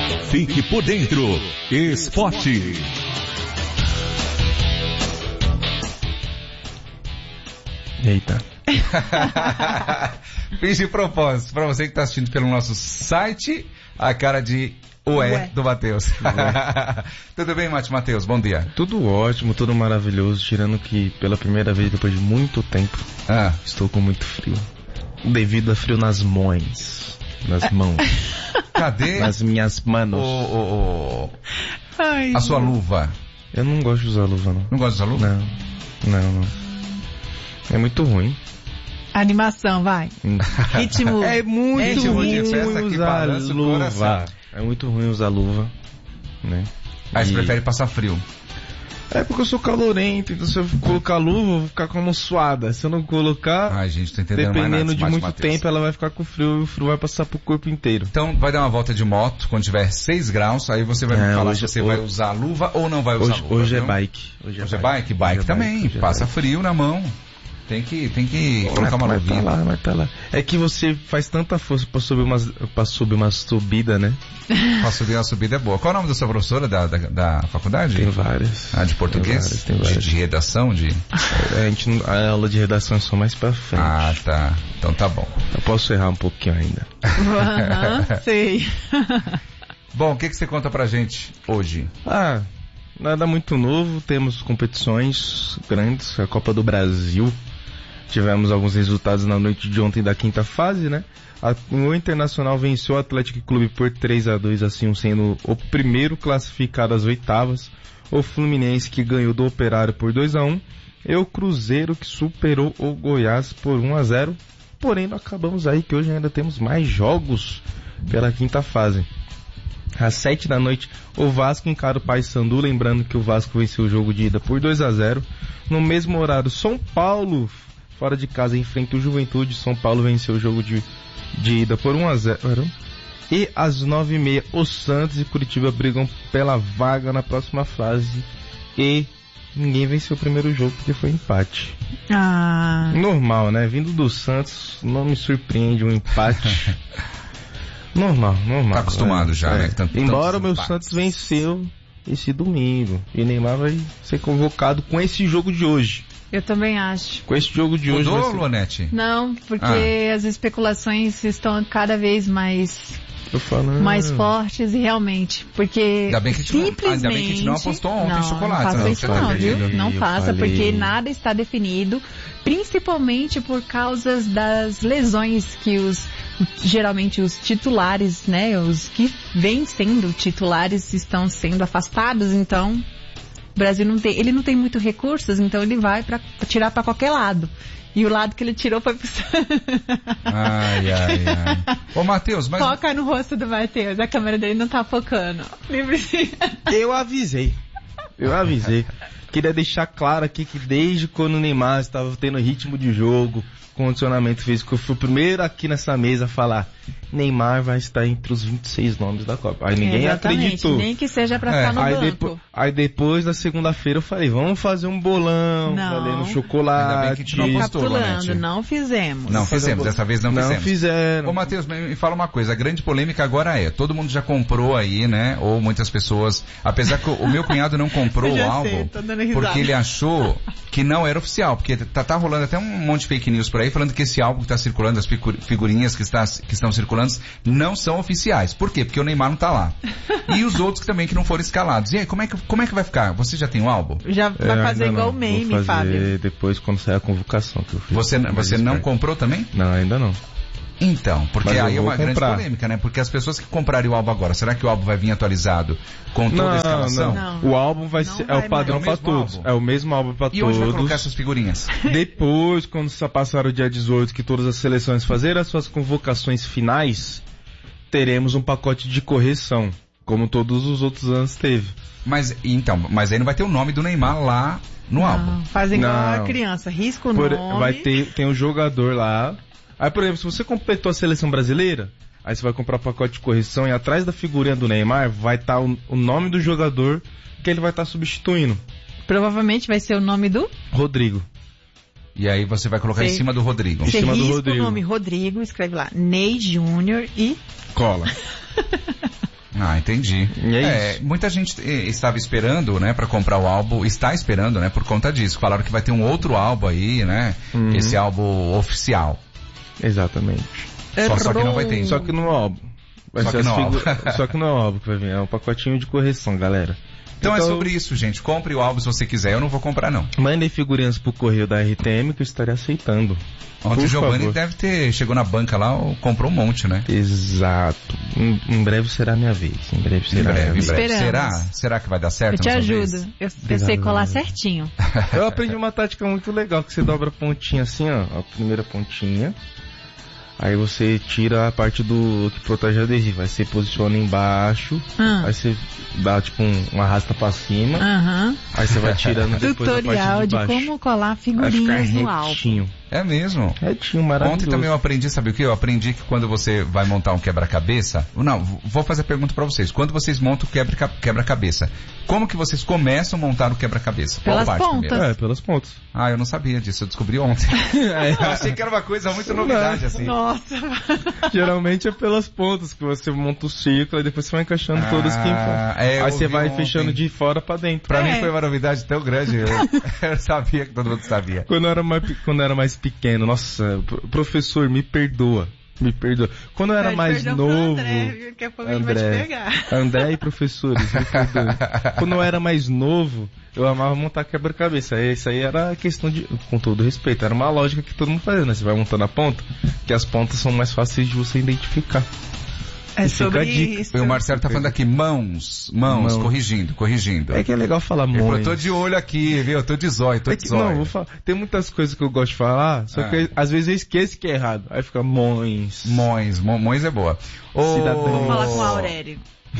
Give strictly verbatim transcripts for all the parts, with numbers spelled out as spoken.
Fique por dentro. Esporte. Eita. Fiz de propósito, para você que está assistindo pelo nosso site, a cara de ué, ué. do Matheus. Tudo bem, Mate Matheus? Bom dia. Tudo ótimo, tudo maravilhoso, tirando que pela primeira vez depois de muito tempo, ah. estou com muito frio. Devido a frio nas mãos, nas mãos. Cadê? Nas minhas manos. O, o, o... Ai, a sua luva. Eu não gosto de usar luva, não. Não gosta de usar luva? Não, não, não. É muito ruim. Animação, vai. Ritmo. É muito é ruim usar luva. É muito ruim usar luva, né? Aí você e... prefere passar frio? É porque eu sou calorento, então se eu colocar luva, eu vou ficar com a mão suada. Se eu não colocar, Ai, gente, tô entendendo dependendo mais de mais muito Mateus. tempo, ela vai ficar com frio e o frio vai passar pro corpo inteiro. Então vai dar uma volta de moto quando tiver seis graus, aí você vai é, me falar hoje, se você hoje, vai usar luva ou não vai usar hoje, luva. Hoje viu? é bike. Hoje é, hoje é bike? Bike, bike é também, bike, passa bike. Frio na mão. Tem que, tem que oh, colocar uma luvinha. Tá lá, mas tá lá. É que você faz tanta força pra subir uma, pra subir uma subida, né? Pra subir uma subida é boa. Qual é o nome da sua professora da, da, da faculdade? Tem várias. Ah, de português? Tem várias, tem várias. De, de redação? De... É, a, gente, a aula de redação é só mais pra frente. Ah, tá. Então tá bom. Eu posso errar um pouquinho ainda. Uhum, sei. Bom, o que, que você conta pra gente hoje? Ah, nada muito novo. Temos competições grandes. A Copa do Brasil. Tivemos alguns resultados na noite de ontem da quinta fase, né? A, o Internacional venceu o Atlético Clube por três a dois, assim sendo o primeiro classificado às oitavas. O Fluminense que ganhou do Operário por dois a um. E o Cruzeiro que superou o Goiás por um a zero. Porém, não acabamos aí que hoje ainda temos mais jogos pela quinta fase. Às sete da noite, o Vasco encara o Paysandu, lembrando que o Vasco venceu o jogo de ida por dois a zero. No mesmo horário, São Paulo... Fora de casa enfrenta o Juventude. São Paulo venceu o jogo de, de ida por um a zero. E às nove e meia o Santos e Curitiba brigam pela vaga na próxima fase. E ninguém venceu o primeiro jogo porque foi empate. Ah. Normal, né? Vindo do Santos, não me surpreende um empate. normal, normal. Tá acostumado é, já, é. né? Tanto, Embora o meu empates. Santos venceu esse domingo. E Neymar vai ser convocado com esse jogo de hoje. Eu também acho. Com esse jogo de Mudou, hoje... Mudou, ser... Luanete? Não, porque ah. as especulações estão cada vez mais... Tô falando... mais fortes e realmente, porque ainda bem que simplesmente... Não, ainda bem que a gente não apostou ontem não, em chocolate. Não faça não, isso não, viu? falei, Não faça, falei. Porque nada está definido, principalmente por causa das lesões que os... geralmente os titulares, né, os que vêm sendo titulares estão sendo afastados, então... O Brasil não tem, ele não tem muito recursos, então ele vai para tirar para qualquer lado. E o lado que ele tirou foi pro... Ai, ai, ai. Ô, Matheus, mas... Foca no rosto do Matheus, a câmera dele não tá focando. Eu avisei. Eu avisei. Queria deixar claro aqui que desde quando o Neymar estava tendo ritmo de jogo, condicionamento físico, eu fui o primeiro aqui nessa mesa a falar: Neymar vai estar entre os vinte e seis nomes da Copa. Aí ninguém Exatamente, acreditou. Nem que seja pra ficar é. no aí banco. Depo- aí depois da segunda-feira eu falei: vamos fazer um bolão, valendo chocolate. Ainda bem que a gente não apostou, Capulando, não fizemos. Não fizemos, dessa vez não, não fizemos. Não fizeram. Ô, Matheus, me fala uma coisa, a grande polêmica agora é, todo mundo já comprou aí, né, ou muitas pessoas, apesar que o, o meu cunhado não comprou o álbum, sei, porque ele achou que não era oficial, porque tá, tá rolando até um monte de fake news por aí, falando que esse álbum que tá circulando, as figurinhas que, está, que estão circulando, não são oficiais. Por quê? Porque o Neymar não tá lá. E os outros que também que não foram escalados. E aí, como é que, como é que vai ficar? Você já tem um álbum? Já vai é, fazer igual o meme, Vou fazer Fábio. Depois quando sair a convocação que eu fiz. Você, você não espero. comprou também? Não, ainda não. Então, porque aí é uma comprar. grande polêmica, né? Porque as pessoas que comprarem o álbum agora, será que o álbum vai vir atualizado com toda não, a escalação? Não. O álbum vai não ser, vai é o padrão para todos. Álbum. É o mesmo álbum para todos. E onde vai colocar essas figurinhas? Depois, quando passar o dia dezoito, que todas as seleções fazerem as suas convocações finais, teremos um pacote de correção, como todos os outros anos teve. Mas, então, mas aí não vai ter o nome do Neymar lá no não, álbum. Faz igual não. a criança, risca o Por, nome. Vai ter, tem um jogador lá. Aí, por exemplo, se você completou a seleção brasileira, aí você vai comprar o pacote de correção e atrás da figurinha do Neymar vai estar tá o, o nome do jogador que ele vai estar tá substituindo. Provavelmente vai ser o nome do? Rodrigo. E aí você vai colocar Sei. em cima do Rodrigo. Em Você cima do risca Rodrigo. o nome Rodrigo, escreve lá, Ney Júnior e... Cola. Ah, entendi. E é é, isso. muita gente estava esperando, né, para comprar o álbum, está esperando, né, por conta disso. Falaram que vai ter um outro álbum aí, né, uhum. esse álbum oficial. Exatamente. Só, só que não vai ter. Só que no álbum. Vai só, ser que no figu... álbum. Só que no álbum que vai vir. É um pacotinho de correção, galera. Então, então é sobre isso, gente. Compre o álbum se você quiser. Eu não vou comprar, não. Mandem figurinhas pro correio da R T M que eu estarei aceitando. Ontem o Giovanni deve ter... Chegou na banca lá, comprou um monte, né? Exato. Em, em breve será a minha vez. Em breve será em breve, a minha em breve. vez. Será? Será que vai dar certo? Eu te ajudo. Eu, eu sei colar certinho. Eu aprendi uma tática muito legal, que você dobra a pontinha assim, ó. A primeira pontinha. Aí você tira a parte do que protege o adesivo. Aí você posiciona embaixo. Ah. Aí você dá tipo um, um arrasta pra cima. Uhum. Aí você vai tirando depois Tutorial a parte de de baixo. como colar figurinhas no álbum. É mesmo? Retinho, maravilhoso. Ontem também eu aprendi, sabe o que? Eu aprendi que quando você vai montar um quebra-cabeça... Não, vou fazer a pergunta pra vocês. Quando vocês montam o quebra, quebra-cabeça, como que vocês começam a montar o quebra-cabeça? Pelas Qual parte pontas. primeiro? É, pelas pontas. Ah, eu não sabia disso. Eu descobri ontem. Eu achei que era uma coisa muito novidade, assim. Nossa. Geralmente é pelas pontas que você monta o círculo e depois você vai encaixando ah, todas que é, Aí você vai ontem. fechando de fora pra dentro. Pra é. mim foi uma novidade tão grande. Eu, eu sabia que todo mundo sabia. Quando eu era mais, quando eu era mais pequeno, nossa, professor, me perdoa. Me perdoa. Quando eu era Pede mais novo... André, daqui a pouco André, ele vai te pegar. André e professores, me perdoem. Quando eu era mais novo, eu amava montar quebra-cabeça. Isso aí era questão de... Com todo respeito, era uma lógica que todo mundo fazia, né? Você vai montando a ponta, que as pontas são mais fáceis de você identificar. É sobre isso. E o Marcelo tá falando aqui, mãos, mãos, mãos, corrigindo, corrigindo. É que é legal falar mãos. Eu tô de olho aqui, viu? Eu tô de zóio, tô é de que, zóio. Não, vou falar. Tem muitas coisas que eu gosto de falar, só ah. que às vezes eu esqueço que é errado. Aí fica mões. Mões, mões é boa. O... Vou falar com o Aurélio.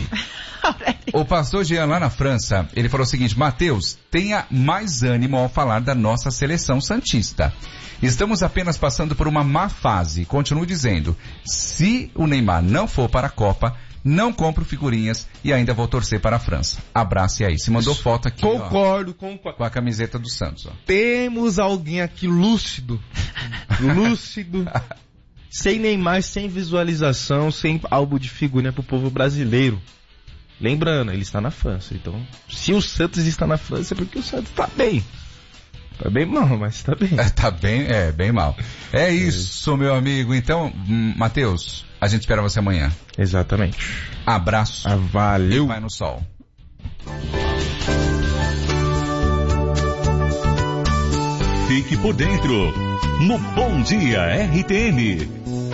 O pastor Jean lá na França, ele falou o seguinte: Mateus, tenha mais ânimo ao falar da nossa seleção santista. Estamos apenas passando por uma má fase. Continuo dizendo, se o Neymar não for para a Copa, não compro figurinhas e ainda vou torcer para a França. Abraço aí. Se mandou foto aqui, concordo, ó, concordo. Com a camiseta do Santos. Ó. Temos alguém aqui lúcido. Lúcido. Sem Neymar, sem visualização, sem álbum de figurinha pro povo brasileiro. Lembrando, ele está na França. Então, se o Santos está na França, é porque o Santos está bem. Tá bem mal, mas tá bem. É, tá bem, é, bem mal. É isso, meu amigo. Então, Mateus, a gente espera você amanhã. Exatamente. Abraço. Ah, valeu. E vai no sol. Fique por dentro, no Bom Dia R T M.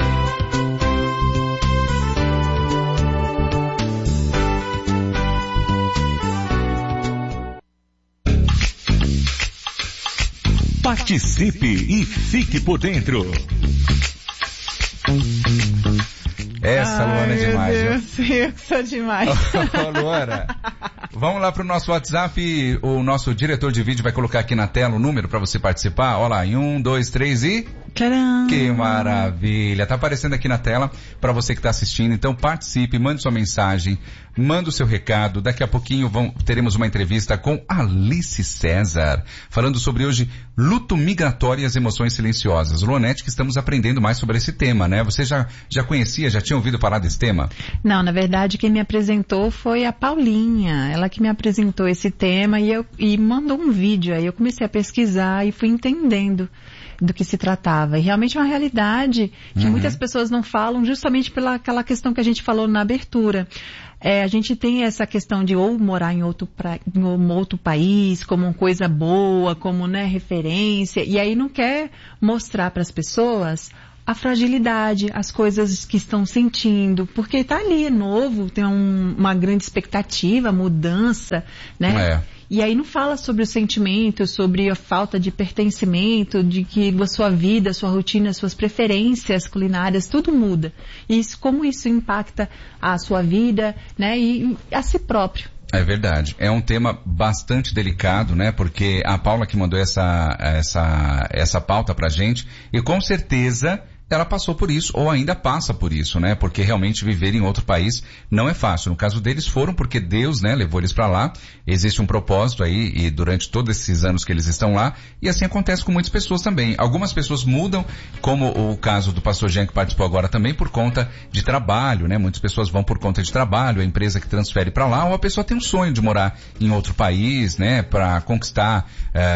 Participe e fique por dentro. Essa Ai, Luana é demais. Meu Deus, eu que sou demais. Ô, Luana, vamos lá pro nosso WhatsApp. O nosso diretor de vídeo vai colocar aqui na tela o número para você participar. Olha lá, em um, dois, três e... Tcharam. Que maravilha. Tá aparecendo aqui na tela para você que está assistindo. Então participe, mande sua mensagem, manda o seu recado. Daqui a pouquinho vão, teremos uma entrevista com Alice César, falando sobre hoje luto migratório e as emoções silenciosas. Luanete, que estamos aprendendo mais sobre esse tema, né? Você já, já conhecia, já tinha ouvido falar desse tema? Não, na verdade quem me apresentou foi a Paulinha. Ela que me apresentou esse tema e, eu, e mandou um vídeo. Aí eu comecei a pesquisar e fui entendendo do que se tratava. E realmente é uma realidade que uhum. muitas pessoas não falam justamente pela aquela questão que a gente falou na abertura. É, a gente tem essa questão de ou morar em outro, pra, em um outro país como uma coisa boa, como, né, referência, e aí não quer mostrar para as pessoas a fragilidade, as coisas que estão sentindo, porque está ali, é novo, tem um, uma grande expectativa, mudança, né? É. E aí não fala sobre o sentimento, sobre a falta de pertencimento, de que a sua vida, a sua rotina, as suas preferências culinárias, tudo muda. E isso, como isso impacta a sua vida, né, e a si próprio. É verdade. É um tema bastante delicado, né? Porque a Paula que mandou essa, essa, essa pauta pra gente, e com certeza ela passou por isso, ou ainda passa por isso, né? Porque realmente viver em outro país não é fácil. No caso deles foram porque Deus, né, levou eles para lá. Existe um propósito aí, e durante todos esses anos que eles estão lá, e assim acontece com muitas pessoas também. Algumas pessoas mudam, como o caso do pastor Jean, que participou agora também, por conta de trabalho, né? Muitas pessoas vão por conta de trabalho, a empresa que transfere para lá, ou a pessoa tem um sonho de morar em outro país, né? Para conquistar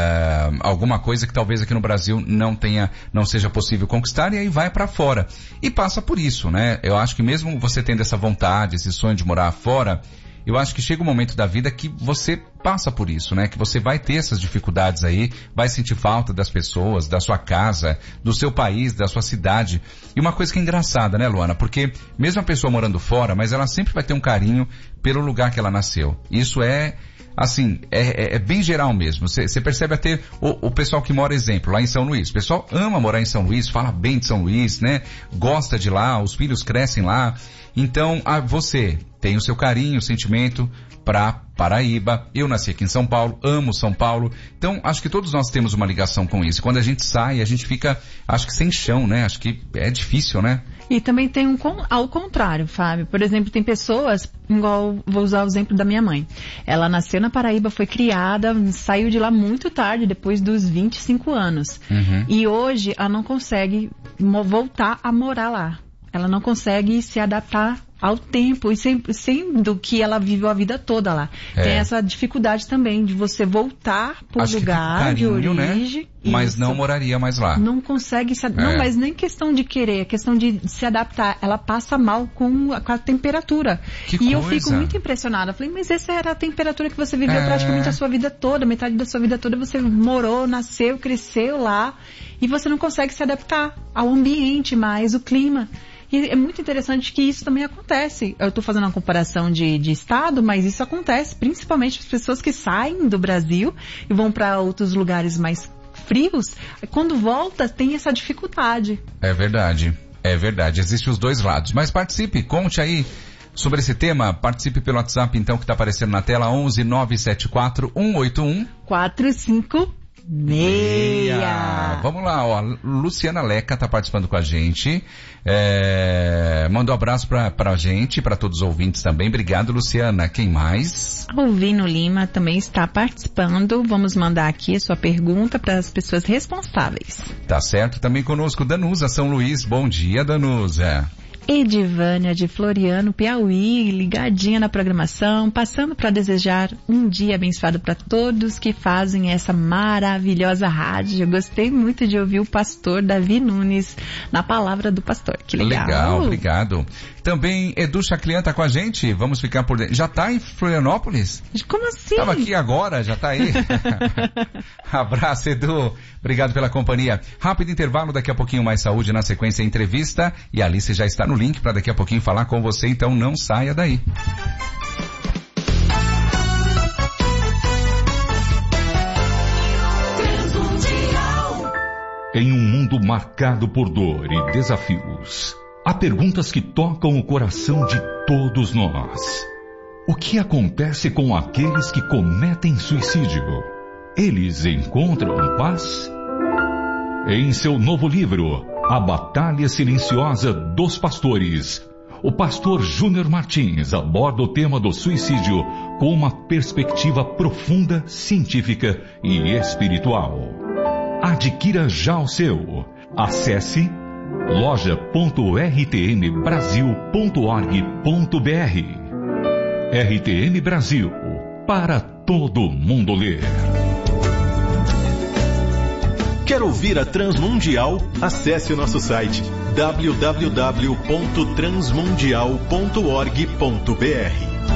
é, alguma coisa que talvez aqui no Brasil não tenha, não seja possível conquistar, e aí vai para fora. E passa por isso, né? Eu acho que mesmo você tendo essa vontade, esse sonho de morar fora, eu acho que chega um momento da vida que você passa por isso, né? Que você vai ter essas dificuldades aí, vai sentir falta das pessoas, da sua casa, do seu país, da sua cidade. E uma coisa que é engraçada, né, Luana? Porque mesmo a pessoa morando fora, mas ela sempre vai ter um carinho pelo lugar que ela nasceu. Isso é... Assim, é, é, é bem geral mesmo. Você percebe até o, o pessoal que mora, exemplo, lá em São Luís. O pessoal ama morar em São Luís, fala bem de São Luís, né? Gosta de lá, os filhos crescem lá. Então, a, você tem o seu carinho, o sentimento para Paraíba. Eu nasci aqui em São Paulo, amo São Paulo. Então, acho que todos nós temos uma ligação com isso. Quando a gente sai, a gente fica, acho que sem chão, né? Acho que é difícil, né? E também tem um ao contrário, Fábio. Por exemplo, tem pessoas, igual, vou usar o exemplo da minha mãe. Ela nasceu na Paraíba, foi criada, saiu de lá muito tarde, depois dos vinte e cinco anos. Uhum. E hoje ela não consegue voltar a morar lá. Ela não consegue se adaptar ao tempo, e sendo que ela viveu a vida toda lá. É. Tem essa dificuldade também de você voltar para o lugar carinho, de origem. Né? Mas não moraria mais lá. Não consegue se adaptar. É. Não, mas nem questão de querer, é questão de se adaptar. Ela passa mal com a, com a temperatura. Que e coisa. Eu fico muito impressionada. Eu falei, mas essa era a temperatura que você viveu é. praticamente a sua vida toda. Metade da sua vida toda você morou, nasceu, cresceu lá. E você não consegue se adaptar ao ambiente mais, o clima. E é muito interessante que isso também acontece. Eu estou fazendo uma comparação de, de estado, mas isso acontece principalmente as pessoas que saem do Brasil e vão para outros lugares mais frios. Quando volta, tem essa dificuldade. É verdade, é verdade. Existem os dois lados. Mas participe, conte aí sobre esse tema. Participe pelo WhatsApp, então, que está aparecendo na tela, onze nove sete quatro um oito um quatro cinco meia. Vamos lá, ó. Luciana Leca tá participando com a gente. É... Manda um abraço pra, pra gente, pra todos os ouvintes também. Obrigado, Luciana. Quem mais? Alvino Lima também está participando. Vamos mandar aqui a sua pergunta para as pessoas responsáveis. Tá certo. Também conosco, Danusa São Luís. Bom dia, Danusa. Edivânia de Floriano, Piauí, ligadinha na programação, passando para desejar um dia abençoado para todos que fazem essa maravilhosa rádio. Eu gostei muito de ouvir o pastor Davi Nunes na palavra do pastor. Que legal. Legal, obrigado. Também Edu Chaclian tá com a gente, vamos ficar por dentro. Já tá em Florianópolis? Como assim? Tava aqui agora, já tá aí. Abraço, Edu. Obrigado pela companhia. Rápido intervalo, daqui a pouquinho mais saúde, na sequência entrevista. E a Alice já está no link para daqui a pouquinho falar com você, então não saia daí. Em um mundo marcado por dor e desafios, há perguntas que tocam o coração de todos nós. O que acontece com aqueles que cometem suicídio? Eles encontram paz? Em seu novo livro, A Batalha Silenciosa dos Pastores, o pastor Júnior Martins aborda o tema do suicídio com uma perspectiva profunda, científica e espiritual. Adquira já o seu. Acesse loja ponto r t m brasil ponto org ponto b r. R T M Brasil, para todo mundo ler. Quer ouvir a Transmundial? Acesse o nosso site w w w ponto transmundial ponto org ponto b r.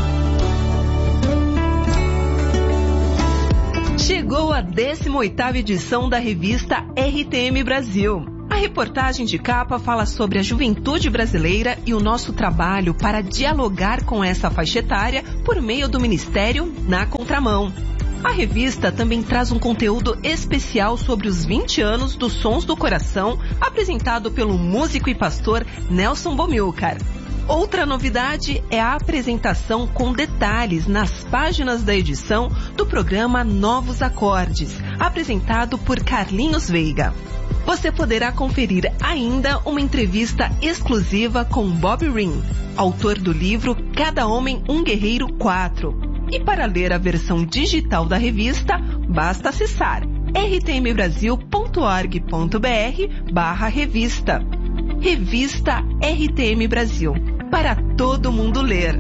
Chegou a décima oitava edição da revista R T M Brasil. A reportagem de capa fala sobre a juventude brasileira e o nosso trabalho para dialogar com essa faixa etária por meio do Ministério Na Contramão. A revista também traz um conteúdo especial sobre os vinte anos dos Sons do Coração, apresentado pelo músico e pastor Nelson Bomilcar. Outra novidade é a apresentação com detalhes nas páginas da edição do programa Novos Acordes, apresentado por Carlinhos Veiga. Você poderá conferir ainda uma entrevista exclusiva com Bob Ring, autor do livro Cada Homem um Guerreiro quatro. E para ler a versão digital da revista, basta acessar r t m brasil ponto org ponto b r barra revista. Revista R T M Brasil, para todo mundo ler.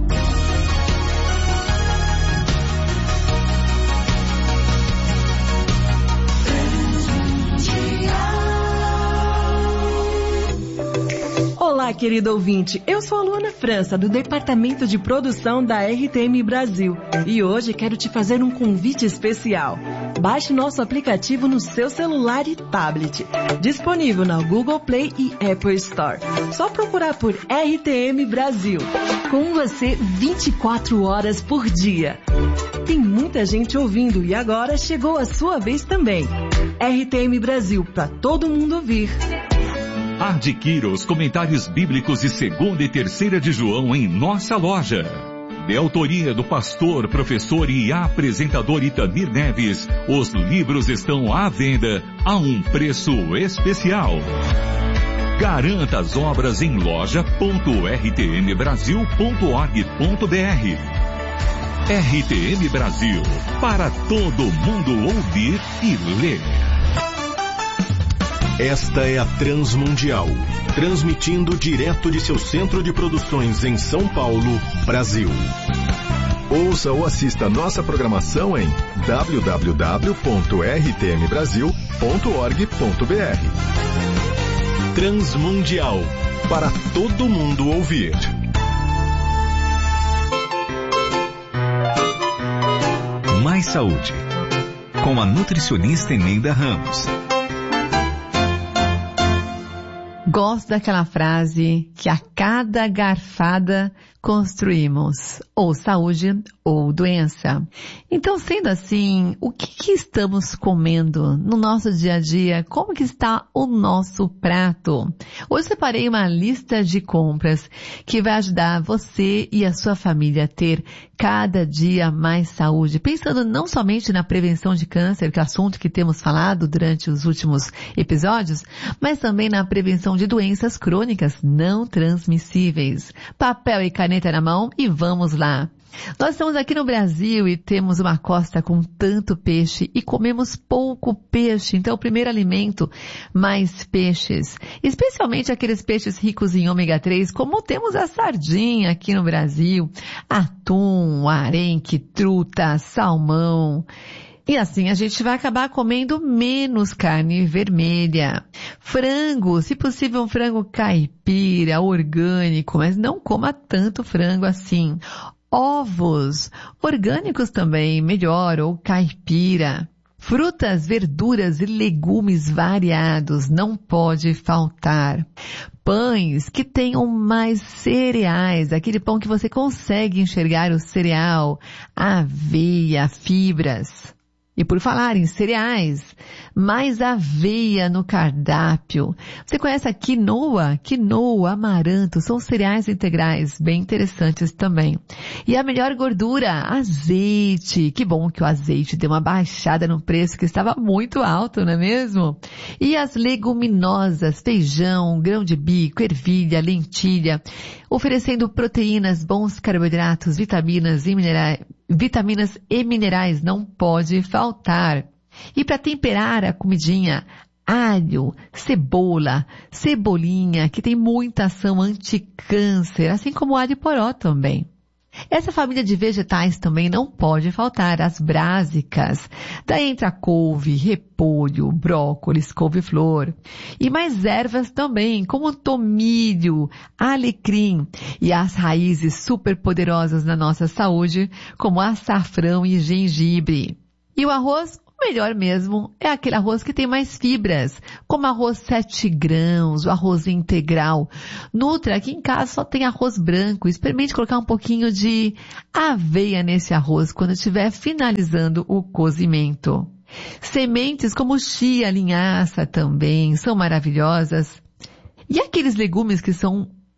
Olá, querido ouvinte. Eu sou a Luana França, do Departamento de Produção da R T M Brasil. E hoje quero te fazer um convite especial. Baixe nosso aplicativo no seu celular e tablet. Disponível na Google Play e Apple Store. Só procurar por R T M Brasil. Com você vinte e quatro horas por dia. Tem muita gente ouvindo e agora chegou a sua vez também. R T M Brasil, para todo mundo ouvir. Adquira os comentários bíblicos de segunda e terceira de João em nossa loja. De autoria do pastor, professor e apresentador Itamir Neves, os livros estão à venda a um preço especial. Garanta as obras em loja ponto r t m brasil ponto org ponto b r. R T M Brasil, para todo mundo ouvir e ler. Esta é a Transmundial, transmitindo direto de seu centro de produções em São Paulo, Brasil. Ouça ou assista nossa programação em w w w ponto r t m brasil ponto org ponto b r. Transmundial, para todo mundo ouvir. Mais Saúde, com a nutricionista Eneida Ramos. Gosto daquela frase que a cada garfada construímos ou saúde ou doença. Então, sendo assim, o que, que estamos comendo no nosso dia a dia? Como que está o nosso prato? Hoje separei uma lista de compras que vai ajudar você e a sua família a ter cada dia mais saúde, pensando não somente na prevenção de câncer, que é o assunto que temos falado durante os últimos episódios, mas também na prevenção de doenças crônicas não transmissíveis. Papel e caneta na mão e vamos lá. Nós estamos aqui no Brasil e temos uma costa com tanto peixe e comemos pouco peixe. Então, o primeiro alimento, mais peixes. Especialmente aqueles peixes ricos em ômega três, como temos a sardinha aqui no Brasil, atum, arenque, truta, salmão. E assim a gente vai acabar comendo menos carne vermelha. Frango, se possível um frango caipira, orgânico, mas não coma tanto frango assim. Ovos, orgânicos também, melhor, ou caipira. Frutas, verduras e legumes variados, não pode faltar. Pães que tenham mais cereais, aquele pão que você consegue enxergar o cereal, aveia, fibras. E por falar em cereais, mais aveia no cardápio. Você conhece a quinoa? Quinoa, amaranto, são cereais integrais, bem interessantes também. E a melhor gordura, azeite. Que bom que o azeite deu uma baixada no preço que estava muito alto, não é mesmo? E as leguminosas, feijão, grão de bico, ervilha, lentilha, oferecendo proteínas, bons carboidratos, vitaminas e minerais. Vitaminas e minerais não pode faltar. E para temperar a comidinha, alho, cebola, cebolinha, que tem muita ação anti-câncer, assim como o alho poró também. Essa família de vegetais também não pode faltar, as brásicas. Daí entra couve, repolho, brócolis, couve-flor. E mais ervas também, como tomilho, alecrim. E as raízes super poderosas na nossa saúde, como açafrão e gengibre. E o arroz? Melhor mesmo é aquele arroz que tem mais fibras, como arroz sete grãos, o arroz integral. Nutra, aqui em casa só tem arroz branco. Experimente colocar um pouquinho de aveia nesse arroz quando estiver finalizando o cozimento. Sementes como chia, linhaça também são maravilhosas. E aqueles legumes que são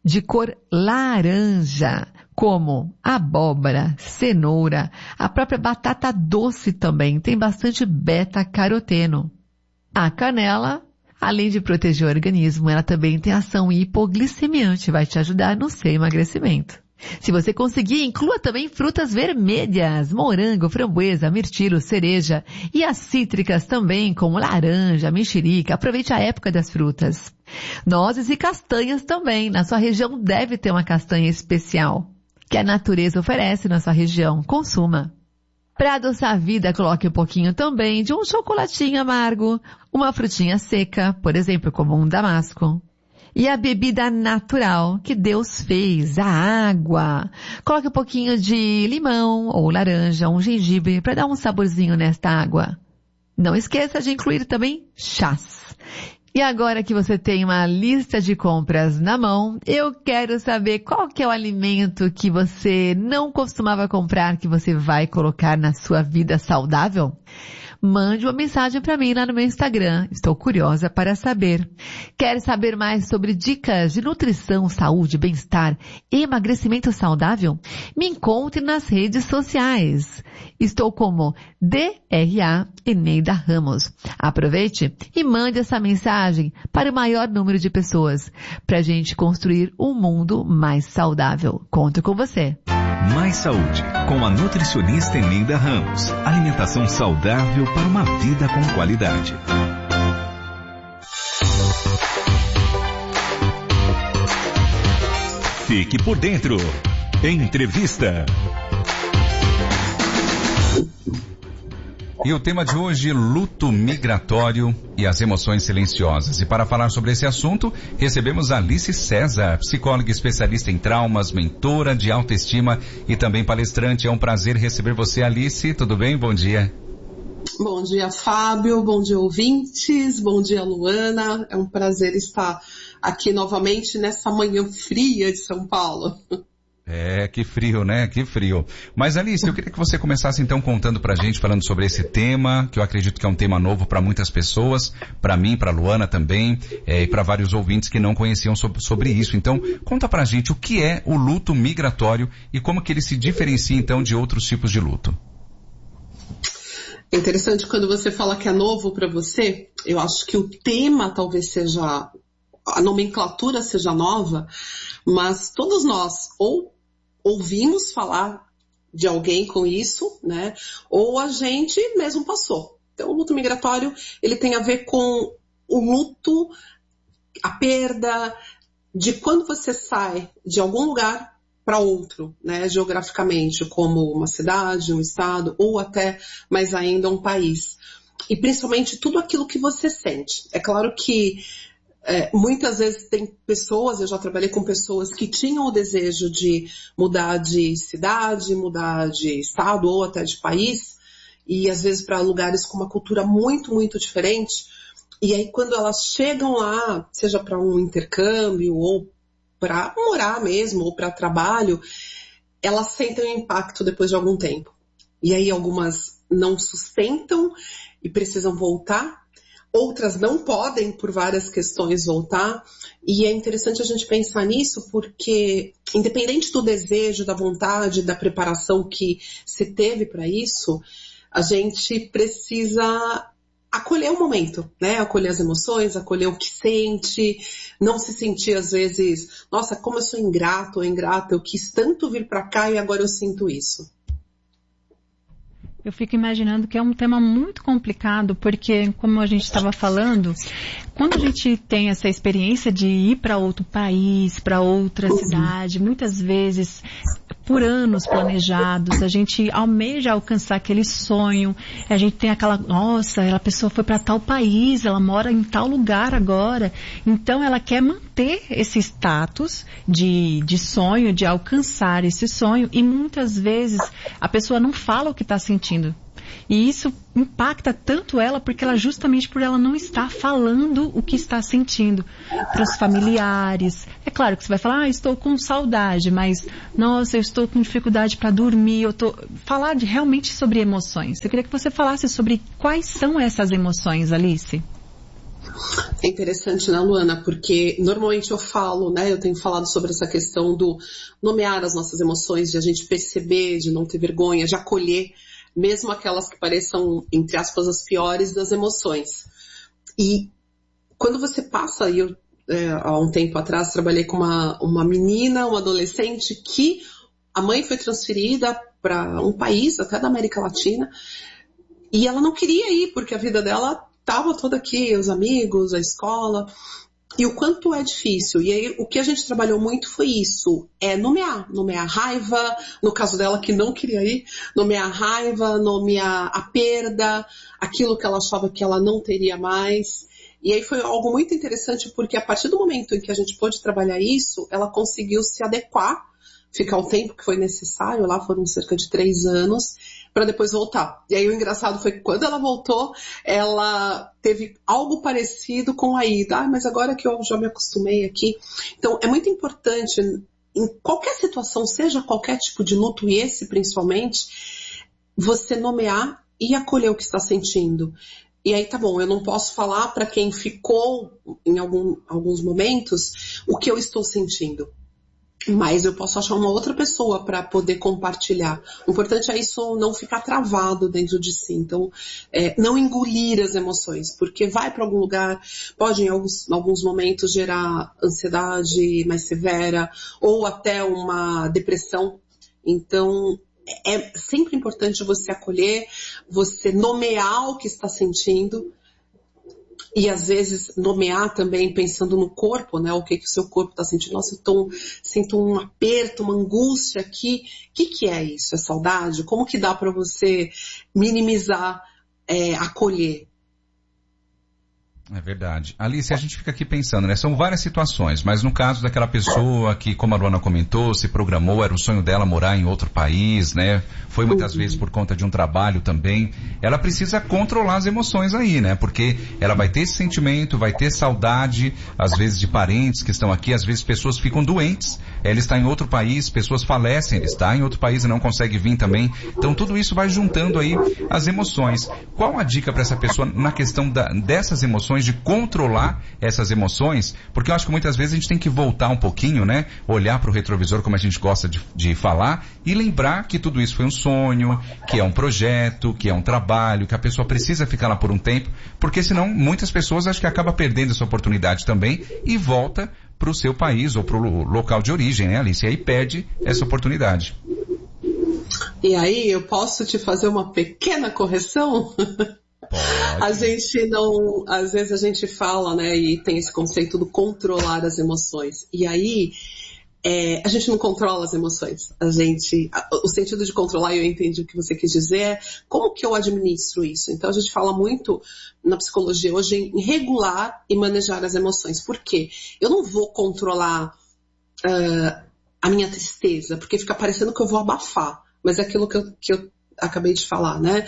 de cor laranja, como abóbora, cenoura, a própria batata doce também tem bastante beta-caroteno. A canela, além de proteger o organismo, ela também tem ação hipoglicemiante, vai te ajudar no seu emagrecimento. Se você conseguir, inclua também frutas vermelhas, morango, framboesa, mirtilo, cereja e as cítricas também, como laranja, mexerica. Aproveite a época das frutas. Nozes e castanhas também. Na sua região deve ter uma castanha especial que a natureza oferece na sua região. Consuma. Para adoçar a vida, coloque um pouquinho também de um chocolatinho amargo, uma frutinha seca, por exemplo, como um damasco. E a bebida natural que Deus fez, a água. Coloque um pouquinho de limão ou laranja, um gengibre para dar um saborzinho nesta água. Não esqueça de incluir também chás. E agora que você tem uma lista de compras na mão, eu quero saber qual que é o alimento que você não costumava comprar, que você vai colocar na sua vida saudável? Mande uma mensagem para mim lá no meu Instagram. Estou curiosa para saber. Quer saber mais sobre dicas de nutrição, saúde, bem-estar e emagrecimento saudável? Me encontre nas redes sociais. Estou como D R A Eneida Ramos. Aproveite e mande essa mensagem para o maior número de pessoas, para a gente construir um mundo mais saudável. Conto com você. Mais Saúde, com a nutricionista Eneida Ramos. Alimentação saudável para uma vida com qualidade. Fique por dentro. Entrevista. E o tema de hoje, luto migratório e as emoções silenciosas. E para falar sobre esse assunto, recebemos a Alice César, psicóloga especialista em traumas, mentora de autoestima e também palestrante. É um prazer receber você, Alice. Tudo bem? Bom dia. Bom dia, Fábio. Bom dia, ouvintes. Bom dia, Luana. É um prazer estar aqui novamente nessa manhã fria de São Paulo. É, que frio, né? Que frio. Mas, Alice, eu queria que você começasse então contando pra gente, falando sobre esse tema, que eu acredito que é um tema novo para muitas pessoas, para mim, para Luana também, é, e para vários ouvintes que não conheciam sobre, sobre isso. Então, conta pra gente o que é o luto migratório e como que ele se diferencia então de outros tipos de luto. É interessante quando você fala que é novo para você, eu acho que o tema talvez seja, a nomenclatura seja nova, mas todos nós ou ouvimos falar de alguém com isso, né? Ou a gente mesmo passou. Então, o luto migratório, ele tem a ver com o luto, a perda de quando você sai de algum lugar para outro, né? Geograficamente, como uma cidade, um estado, ou até, mais ainda, um país. E principalmente tudo aquilo que você sente. É claro que É, muitas vezes tem pessoas, eu já trabalhei com pessoas que tinham o desejo de mudar de cidade, mudar de estado ou até de país, e às vezes para lugares com uma cultura muito, muito diferente. E aí quando elas chegam lá, seja para um intercâmbio ou para morar mesmo, ou para trabalho, elas sentem o impacto depois de algum tempo. E aí algumas não sustentam e precisam voltar. Outras não podem, por várias questões, voltar. E é interessante a gente pensar nisso porque, independente do desejo, da vontade, da preparação que se teve para isso, a gente precisa acolher o momento, né? Acolher as emoções, acolher o que sente, não se sentir às vezes, nossa, como eu sou ingrato ou ingrata, eu quis tanto vir para cá e agora eu sinto isso. Eu fico imaginando que é um tema muito complicado, porque, como a gente estava falando, quando a gente tem essa experiência de ir para outro país, para outra cidade, muitas vezes, por anos planejados, a gente almeja alcançar aquele sonho, a gente tem aquela, nossa, a pessoa foi para tal país, ela mora em tal lugar agora, então ela quer manter esse status de, de sonho, de alcançar esse sonho, e muitas vezes a pessoa não fala o que está sentindo. E isso impacta tanto ela, porque ela justamente por ela não estar falando o que está sentindo para os familiares. É claro que você vai falar, ah, estou com saudade, mas, nossa, eu estou com dificuldade para dormir, eu tô... Falar de, realmente sobre emoções. Eu queria que você falasse sobre quais são essas emoções, Alice. É interessante, né, Luana? Porque normalmente eu falo, né, eu tenho falado sobre essa questão do nomear as nossas emoções, de a gente perceber, de não ter vergonha, de acolher, mesmo aquelas que pareçam, entre aspas, as piores das emoções. E quando você passa, e eu é, há um tempo atrás trabalhei com uma, uma menina, uma adolescente, que a mãe foi transferida para um país, até da América Latina, e ela não queria ir, porque a vida dela estava toda aqui, os amigos, a escola, e o quanto é difícil. E aí o que a gente trabalhou muito foi isso, é nomear, nomear a raiva, no caso dela que não queria ir, nomear a raiva, nomear a perda, aquilo que ela achava que ela não teria mais. E aí foi algo muito interessante, porque a partir do momento em que a gente pôde trabalhar isso, ela conseguiu se adequar, ficar o tempo que foi necessário, lá foram cerca de três anos, para depois voltar. E aí o engraçado foi que quando ela voltou, ela teve algo parecido com a ida. Ah, mas agora que eu já me acostumei aqui. Então é muito importante, em qualquer situação, seja qualquer tipo de luto, e esse principalmente, você nomear e acolher o que está sentindo. E aí tá bom, eu não posso falar para quem ficou em algum, alguns momentos o que eu estou sentindo. Mas eu posso achar uma outra pessoa para poder compartilhar. O importante é isso não ficar travado dentro de si. Então, é, não engolir as emoções, porque vai para algum lugar, pode em alguns, em alguns momentos gerar ansiedade mais severa ou até uma depressão. Então, é sempre importante você acolher, você nomear o que está sentindo. E às vezes nomear também pensando no corpo, né? O que, que o seu corpo está sentindo. Nossa, eu tô, sinto um aperto, uma angústia aqui. O que, que é isso? É saudade? Como que dá para você minimizar, é, acolher? É verdade. Alice, a gente fica aqui pensando, né? São várias situações, mas no caso daquela pessoa que, como a Luana comentou, se programou, era o sonho dela morar em outro país, né? Foi muitas uhum. vezes por conta de um trabalho também. Ela precisa controlar as emoções aí, né? Porque ela vai ter esse sentimento, vai ter saudade, às vezes de parentes que estão aqui, às vezes pessoas ficam doentes. Ela está em outro país, pessoas falecem, ele está em outro país e não consegue vir também. Então tudo isso vai juntando aí as emoções. Qual a dica para essa pessoa na questão da, dessas emoções, de controlar essas emoções? Porque eu acho que muitas vezes a gente tem que voltar um pouquinho, né? Olhar para o retrovisor, como a gente gosta de, de falar, e lembrar que tudo isso foi um sonho, que é um projeto, que é um trabalho, que a pessoa precisa ficar lá por um tempo, porque senão muitas pessoas acho que acabam perdendo essa oportunidade também e volta para o seu país ou para o local de origem, né, Alice? E aí perde essa oportunidade. E aí eu posso te fazer uma pequena correção? Pode. A gente não, às vezes a gente fala, né, e tem esse conceito do controlar as emoções. E aí, é, a gente não controla as emoções. A gente, o sentido de controlar, eu entendi o que você quis dizer, é como que eu administro isso. Então a gente fala muito na psicologia hoje em regular e manejar as emoções. Por quê? Eu não vou controlar uh, a minha tristeza, porque fica parecendo que eu vou abafar. Mas é aquilo que eu, que eu acabei de falar, né?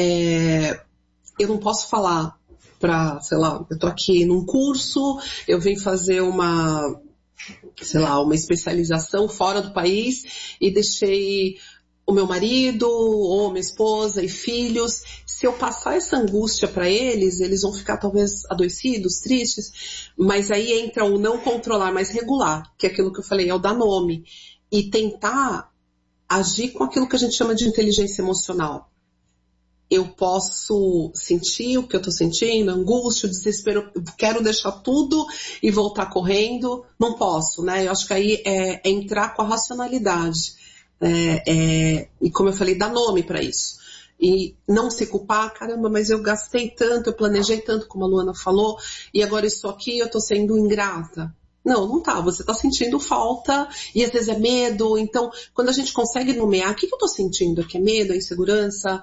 É, eu não posso falar pra, sei lá, eu tô aqui num curso, eu vim fazer uma, sei lá, uma especialização fora do país e deixei o meu marido ou minha esposa e filhos. Se eu passar essa angústia para eles, eles vão ficar talvez adoecidos, tristes, mas aí entra o não controlar, mas regular, que é aquilo que eu falei, é o dar nome, e tentar agir com aquilo que a gente chama de inteligência emocional. Eu posso sentir o que eu estou sentindo, angústia, desespero, quero deixar tudo e voltar correndo, não posso, né? Eu acho que aí é, é entrar com a racionalidade, é, é, e como eu falei, dar nome para isso. E não se culpar, caramba, mas eu gastei tanto, eu planejei tanto, como a Luana falou, e agora isso aqui eu estou sendo ingrata. Não, não tá. Você tá sentindo falta e às vezes é medo. Então, quando a gente consegue nomear, o que, que eu tô sentindo aqui? É medo, é insegurança,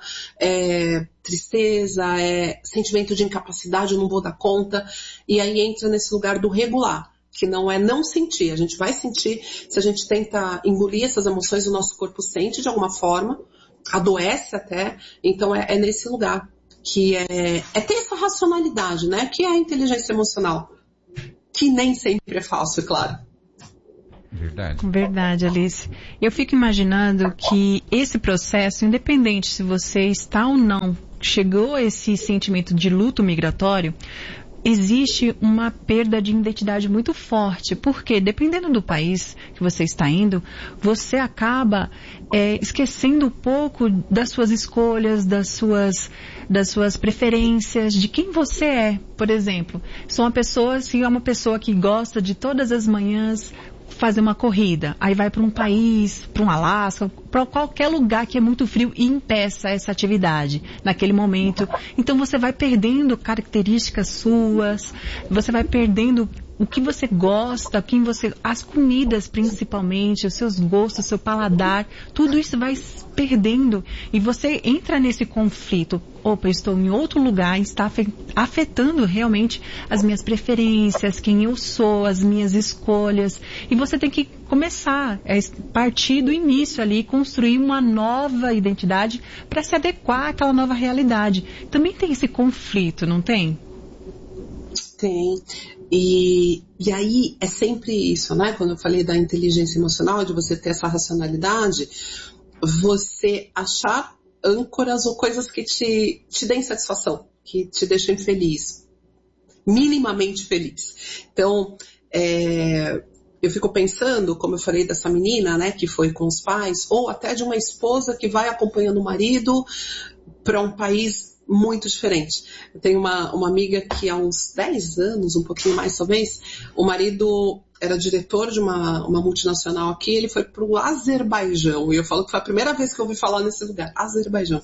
é tristeza, é sentimento de incapacidade, eu não vou dar conta. E aí entra nesse lugar do regular, que não é não sentir. A gente vai sentir, se a gente tenta engolir essas emoções, o nosso corpo sente de alguma forma, adoece até. Então, é, é nesse lugar que é, é ter essa racionalidade, né? Que é a inteligência emocional. Que nem sempre é fácil, claro. Verdade. Verdade, Alice. Eu fico imaginando que esse processo, independente se você está ou não, chegou a esse sentimento de luto migratório, existe uma perda de identidade muito forte, porque dependendo do país que você está indo, você acaba é, esquecendo um pouco das suas escolhas, das suas, das suas preferências, de quem você é. Por exemplo, sou uma pessoa, se é uma pessoa que gosta de todas as manhãs fazer uma corrida, aí vai para um país, para um Alasca, para qualquer lugar que é muito frio e impeça essa atividade naquele momento. Então você vai perdendo características suas, você vai perdendo o que você gosta, quem você, as comidas principalmente, os seus gostos, o seu paladar, tudo isso vai perdendo e você entra nesse conflito. Opa, eu estou em outro lugar, está afetando realmente as minhas preferências, quem eu sou, as minhas escolhas. E você tem que começar, é, partir do início ali, construir uma nova identidade para se adequar àquela nova realidade. Também tem esse conflito, não tem? Tem. E, e aí é sempre isso, né? Quando eu falei da inteligência emocional, de você ter essa racionalidade, você achar âncoras ou coisas que te, te deem satisfação, que te deixem feliz, minimamente feliz. Então, é, eu fico pensando, como eu falei dessa menina, né, que foi com os pais, ou até de uma esposa que vai acompanhando o marido para um país muito diferente. Eu tenho uma, uma amiga que há uns dez anos, um pouquinho mais talvez, o marido era diretor de uma, uma multinacional aqui, ele foi para o Azerbaijão, e eu falo que foi a primeira vez que eu ouvi falar nesse lugar, Azerbaijão.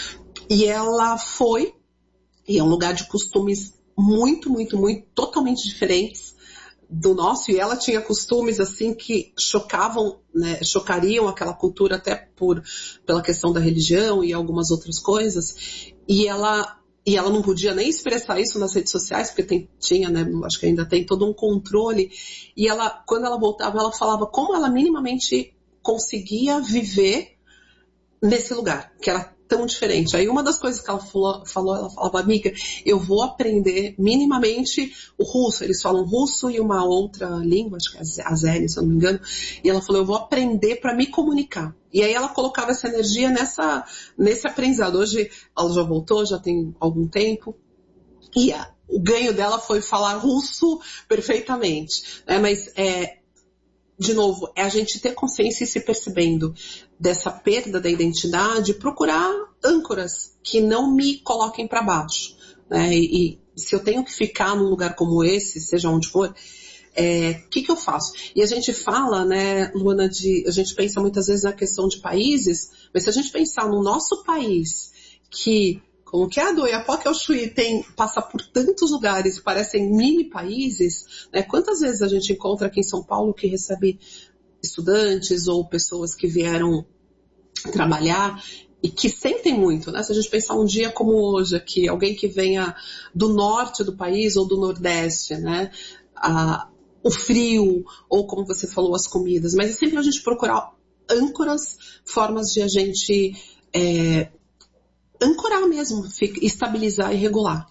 E ela foi, e é um lugar de costumes muito, muito, muito, totalmente diferentes do nosso, e ela tinha costumes assim que chocavam, né, chocariam aquela cultura até por, pela questão da religião e algumas outras coisas, e ela, e ela não podia nem expressar isso nas redes sociais, porque tem, tinha, né, acho que ainda tem todo um controle, e ela, quando ela voltava, ela falava como ela minimamente conseguia viver nesse lugar, que era tão diferente. Aí uma das coisas que ela falou, falou, ela falava, amiga, eu vou aprender minimamente o russo, eles falam russo e uma outra língua, acho que é azeri, se eu não me engano, e ela falou, eu vou aprender para me comunicar. E aí ela colocava essa energia nessa, nesse aprendizado. Hoje ela já voltou, já tem algum tempo, e a, o ganho dela foi falar russo perfeitamente, né? Mas é, de novo, é a gente ter consciência e se percebendo dessa perda da identidade, procurar âncoras que não me coloquem para baixo, né? E, e se eu tenho que ficar num lugar como esse, seja onde for, o é, que, que eu faço? E a gente fala, né, Luana, de, a gente pensa muitas vezes na questão de países, mas se a gente pensar no nosso país, que como que a do Oiapoque ao Chuí tem, passa por tantos lugares que parecem mini países, né? Quantas vezes a gente encontra aqui em São Paulo que recebe estudantes ou pessoas que vieram trabalhar e que sentem muito, né? Se a gente pensar um dia como hoje aqui, alguém que venha do norte do país ou do nordeste, né? Ah, o frio, ou como você falou, as comidas, mas é sempre a gente procurar âncoras, formas de a gente é, ancorar mesmo, estabilizar e regular.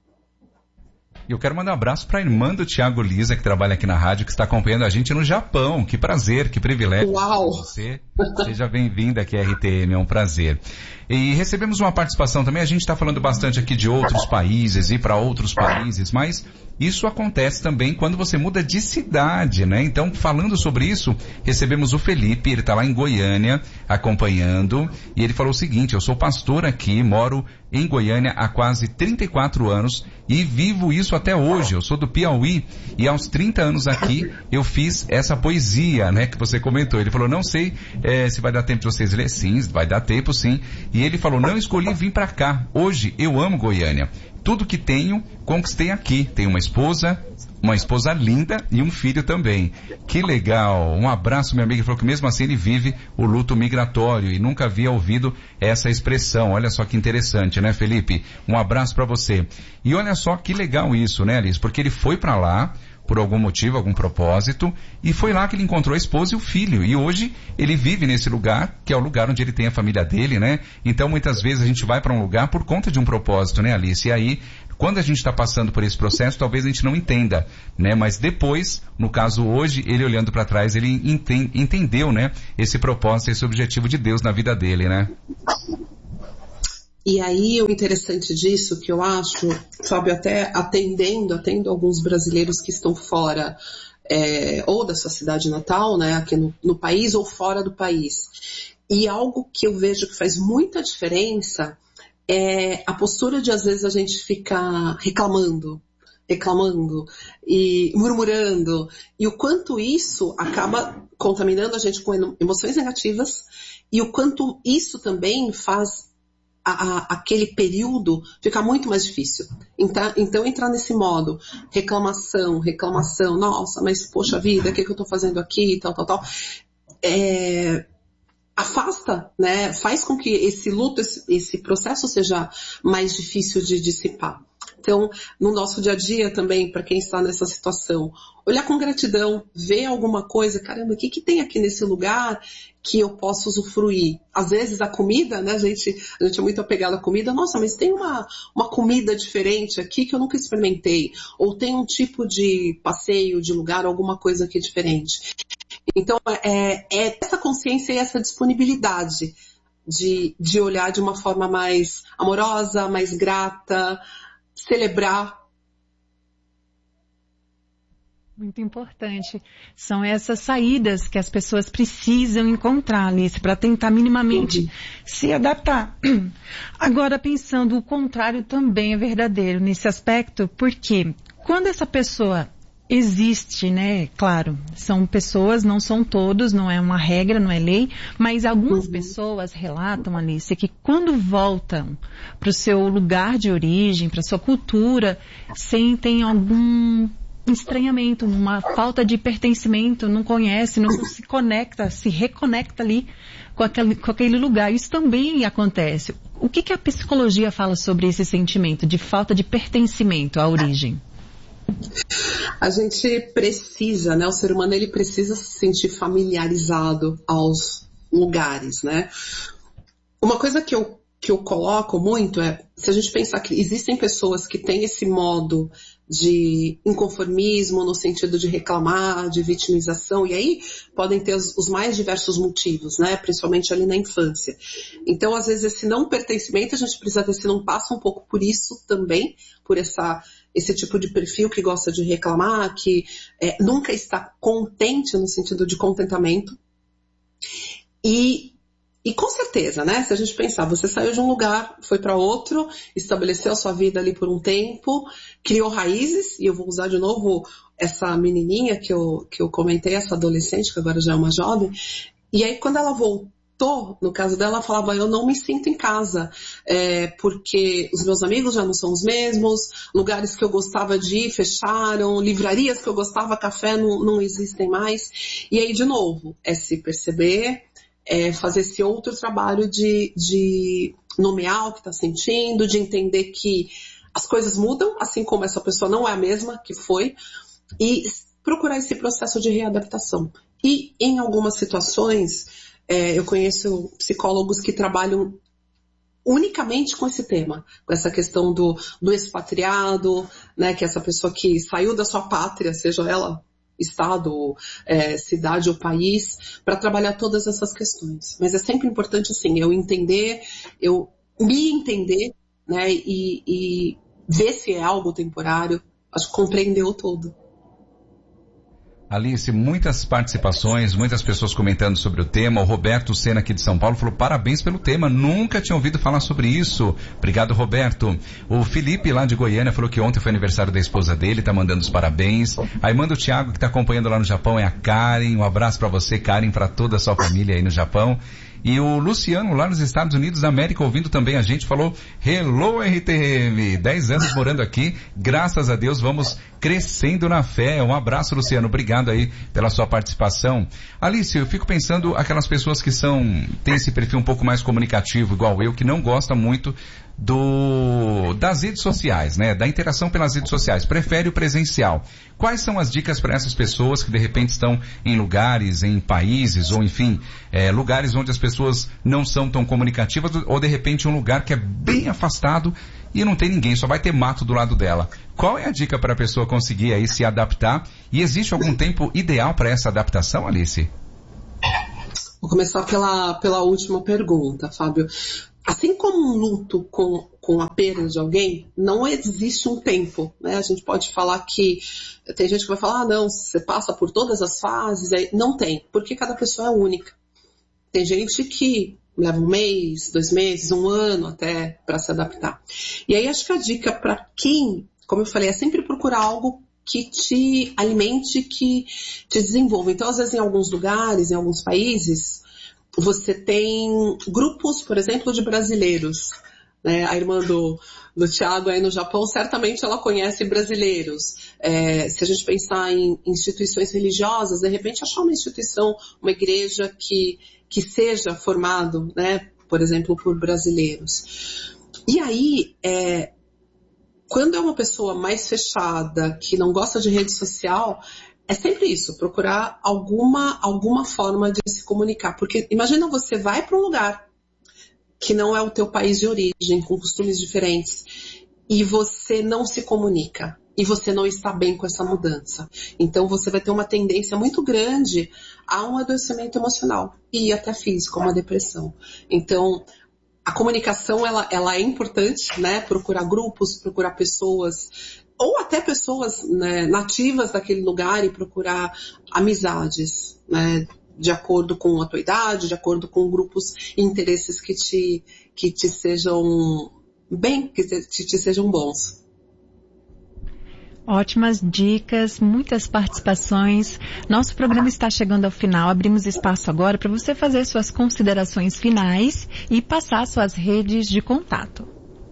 E eu quero mandar um abraço para a irmã do Thiago Lisa, que trabalha aqui na rádio, que está acompanhando a gente no Japão. Que prazer, que privilégio. Uau! Você. Seja bem-vinda aqui à R T M, é um prazer. E recebemos uma participação também, a gente está falando bastante aqui de outros países, ir para outros países, mas isso acontece também quando você muda de cidade, né? Então, falando sobre isso, recebemos o Felipe, ele está lá em Goiânia, acompanhando, e ele falou o seguinte, eu sou pastor aqui, moro em Goiânia há quase trinta e quatro anos e vivo isso até hoje. Eu sou do Piauí e aos trinta anos aqui eu fiz essa poesia, né, que você comentou. Ele falou, não sei é, se vai dar tempo de vocês lerem. Sim, vai dar tempo sim. E ele falou, não escolhi vir para cá. Hoje eu amo Goiânia. Tudo que tenho, conquistei aqui. Tenho uma esposa, uma esposa linda e um filho também. Que legal. Um abraço, meu amigo. Ele falou que mesmo assim ele vive o luto migratório e nunca havia ouvido essa expressão. Olha só que interessante, né, Felipe? Um abraço para você. E olha só que legal isso, né, Alice? Porque ele foi para lá por algum motivo, algum propósito, e foi lá que ele encontrou a esposa e o filho, e hoje ele vive nesse lugar, que é o lugar onde ele tem a família dele, né? Então muitas vezes a gente vai para um lugar por conta de um propósito, né, Alice? E aí, quando a gente está passando por esse processo, talvez a gente não entenda, né? Mas depois, no caso hoje, ele olhando para trás, ele enten- entendeu, né? Esse propósito, esse objetivo de Deus na vida dele, né? E aí o interessante disso, que eu acho, Fábio, até atendendo, atendo alguns brasileiros que estão fora, é, ou da sua cidade natal, né, aqui no, no país, ou fora do país. E algo que eu vejo que faz muita diferença é a postura de, às vezes, a gente ficar reclamando, reclamando e murmurando, e o quanto isso acaba contaminando a gente com emoções negativas, e o quanto isso também faz a, a, aquele período ficar muito mais difícil. Então, então entrar nesse modo, reclamação, reclamação, nossa, mas poxa vida, o que, que eu tô fazendo aqui, tal, tal, tal, é... afasta, né, faz com que esse luto, esse, esse processo seja mais difícil de dissipar. Então, no nosso dia a dia também, para quem está nessa situação, olhar com gratidão, ver alguma coisa, caramba, o que, que tem aqui nesse lugar que eu posso usufruir? Às vezes a comida, né, a gente, a gente é muito apegado à comida, nossa, mas tem uma, uma comida diferente aqui que eu nunca experimentei, ou tem um tipo de passeio, de lugar, alguma coisa aqui diferente. Então, é, é essa consciência e essa disponibilidade de, de olhar de uma forma mais amorosa, mais grata, celebrar. Muito importante. São essas saídas que as pessoas precisam encontrar, Alice, para tentar minimamente uhum. se adaptar. Agora, pensando o contrário também é verdadeiro nesse aspecto, porque quando essa pessoa existe, né? Claro, são pessoas, não são todos, não é uma regra, não é lei, mas algumas uhum. pessoas relatam, Alice, que quando voltam para o seu lugar de origem, para a sua cultura, sentem algum estranhamento, uma falta de pertencimento, não conhece, não se conecta, se reconecta ali com aquele, com aquele lugar. Isso também acontece. O que, que a psicologia fala sobre esse sentimento de falta de pertencimento à origem? A gente precisa, né? O ser humano ele precisa se sentir familiarizado aos lugares, né? Uma coisa que eu, que eu coloco muito é, se a gente pensar que existem pessoas que têm esse modo de inconformismo, no sentido de reclamar, de vitimização, e aí podem ter os, os mais diversos motivos, né? Principalmente ali na infância. Então, às vezes, esse não pertencimento, a gente precisa ver se não passa um pouco por isso também, por essa... esse tipo de perfil que gosta de reclamar, que é, nunca está contente no sentido de contentamento. E, e com certeza, né? Se a gente pensar, você saiu de um lugar, foi para outro, estabeleceu a sua vida ali por um tempo, criou raízes, e eu vou usar de novo essa menininha que eu, que eu comentei, essa adolescente, que agora já é uma jovem, e aí quando ela voltou, no caso dela, ela falava, eu não me sinto em casa, é, porque os meus amigos já não são os mesmos, lugares que eu gostava de ir fecharam, livrarias que eu gostava, café não, não existem mais. E aí, de novo, é se perceber, é fazer esse outro trabalho de, de nomear o que está sentindo, de entender que as coisas mudam, assim como essa pessoa não é a mesma que foi, e procurar esse processo de readaptação. E em algumas situações, É, eu conheço psicólogos que trabalham unicamente com esse tema, com essa questão do, do expatriado, né, que é essa pessoa que saiu da sua pátria, seja ela estado, é, cidade ou país, para trabalhar todas essas questões. Mas é sempre importante, assim, eu entender, eu me entender, né, e, e ver se é algo temporário, acho que compreender o todo. Alice, muitas participações, muitas pessoas comentando sobre o tema. O Roberto Sena aqui de São Paulo falou parabéns pelo tema, nunca tinha ouvido falar sobre isso. Obrigado, Roberto. O Felipe lá de Goiânia falou que ontem foi aniversário da esposa dele, tá mandando os parabéns. Aí manda o Thiago que tá acompanhando lá no Japão, é a Karen. Um abraço para você, Karen, para toda a sua família aí no Japão. E o Luciano, lá nos Estados Unidos da América, ouvindo também a gente, falou, hello R T M, dez anos morando aqui, graças a Deus vamos crescendo na fé. Um abraço, Luciano, obrigado aí pela sua participação. Alice, eu fico pensando aquelas pessoas que são, têm esse perfil um pouco mais comunicativo, igual eu, que não gosta muito do, das redes sociais, né, da interação pelas redes sociais, prefere o presencial. Quais são as dicas para essas pessoas que de repente estão em lugares, em países, ou enfim, é, lugares onde as pessoas não são tão comunicativas, ou de repente um lugar que é bem afastado e não tem ninguém, só vai ter mato do lado dela. Qual é a dica para a pessoa conseguir aí se adaptar? E existe algum tempo ideal para essa adaptação, Alice? Vou começar pela, pela última pergunta, Fábio. assim como um luto com, com a perda de alguém, não existe um tempo, né? A gente pode falar que, tem gente que vai falar, ah, não, você passa por todas as fases, aí, não tem, porque cada pessoa é única. Tem gente que leva um mês, dois meses, um ano até para se adaptar. E aí acho que a dica para quem, como eu falei, é sempre procurar algo que te alimente, que te desenvolva. Então, às vezes, em alguns lugares, em alguns países, você tem grupos, por exemplo, de brasileiros. Né? A irmã do, do Thiago aí no Japão, certamente ela conhece brasileiros. É, se a gente pensar em instituições religiosas, de repente achar uma instituição, uma igreja que, que seja formado, né, por exemplo, por brasileiros. E aí, é, quando é uma pessoa mais fechada, que não gosta de rede social, é sempre isso, procurar alguma, alguma forma de se comunicar. Porque imagina você vai para um lugar que não é o teu país de origem, com costumes diferentes, e você não se comunica, e você não está bem com essa mudança. Então você vai ter uma tendência muito grande a um adoecimento emocional, e até físico, uma depressão. Então, a comunicação, ela, ela é importante, né? Procurar grupos, procurar pessoas, ou até pessoas, né, nativas daquele lugar e procurar amizades, né? De acordo com a tua idade, de acordo com grupos e interesses que te, que te sejam bem, que te, te sejam bons. Ótimas dicas, muitas participações. Nosso programa está chegando ao final. Abrimos espaço agora para você fazer suas considerações finais e passar suas redes de contato.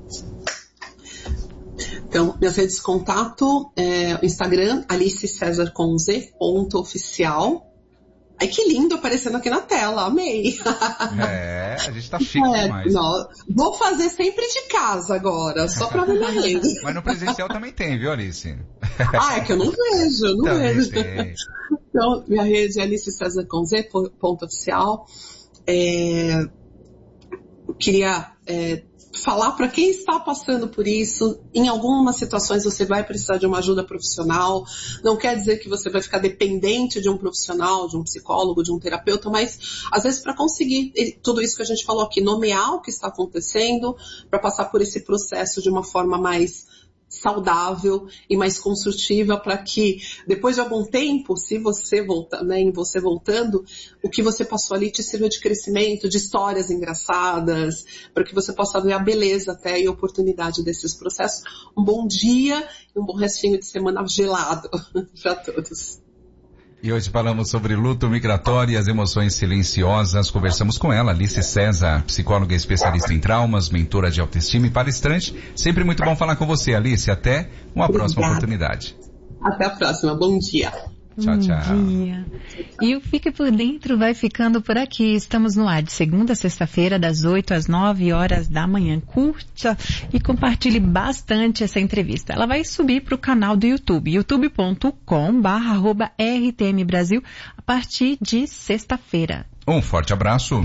Então, minhas redes de contato, é, o Instagram, Alice César com Z, ponto oficial. Ai, que lindo aparecendo aqui na tela, amei. É, a gente tá chique é, demais. Não, vou fazer sempre de casa agora, só pra ver minha rede. Mas no presencial também tem, viu, Alice? Ah, é que eu não vejo, eu não também vejo. Tem. Então, minha rede é Alice César com Z, ponto oficial. É, queria é, falar para quem está passando por isso, em algumas situações você vai precisar de uma ajuda profissional, não quer dizer que você vai ficar dependente de um profissional, de um psicólogo, de um terapeuta, mas às vezes para conseguir tudo isso que a gente falou aqui, nomear o que está acontecendo, para passar por esse processo de uma forma mais saudável e mais construtiva, para que depois de algum tempo, se você voltar, né, em você voltando, o que você passou ali te sirva de crescimento, de histórias engraçadas, para que você possa ver a beleza até e a oportunidade desses processos. Um bom dia e um bom restinho de semana gelado para todos. E hoje falamos sobre luto migratório e as emoções silenciosas. Conversamos com ela, Alice César, psicóloga especialista em traumas, mentora de autoestima e palestrante. Sempre muito bom falar com você, Alice. Até uma Obrigada. Próxima oportunidade. Até a próxima. Bom dia. Tchau, tchau. Bom dia. E o Fique por Dentro vai ficando por aqui. Estamos no ar de segunda a sexta-feira, das oito às nove horas da manhã. Curta e compartilhe bastante essa entrevista. Ela vai subir para o canal do YouTube, youtube ponto com barra arroba R T M Brasil, a partir de sexta-feira. Um forte abraço.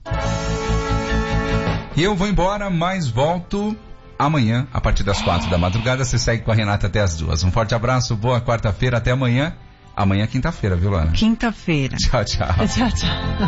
E eu vou embora, mas volto amanhã, a partir das quatro da madrugada. Você segue com a Renata até as duas. Um forte abraço, boa quarta-feira, até amanhã. Amanhã é quinta-feira, viu, Lana? Quinta-feira. Tchau, tchau. Tchau, tchau.